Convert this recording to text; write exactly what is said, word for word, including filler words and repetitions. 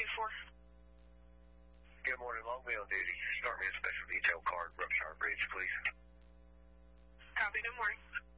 two four. Good morning, Longview on duty. Start me a special detail card, Brookshire Bridge, please. Copy, good morning.